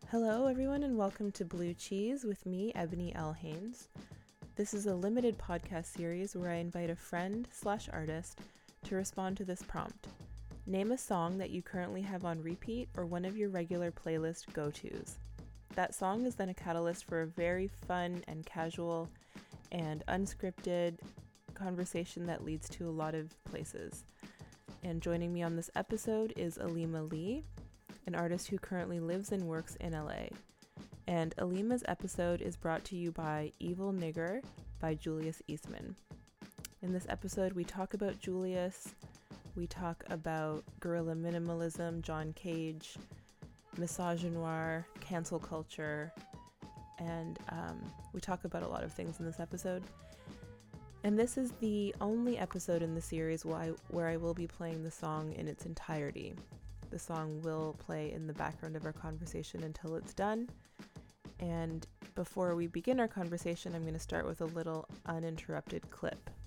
Hello, everyone, and welcome to Blue Cheese with me, Ebony L. Haynes. This is a limited podcast series where I invite a friend/artist to respond to this prompt. Name a song that you currently have on repeat or one of your regular playlist go-tos. That song is then a catalyst for a very fun and casual and unscripted conversation that leads to a lot of places. And joining me on this episode is Alima Lee, an artist who currently lives and works in LA. And Alima's episode is brought to you by Evil Nigger by Julius Eastman. In this episode, we talk about Julius, we talk about guerrilla minimalism, John Cage, misogynoir, cancel culture, and we talk about a lot of things in this episode. And this is the only episode in the series where I will be playing the song in its entirety. The song will play in the background of our conversation until it's done. And before we begin our conversation, I'm going to start with a little uninterrupted clip.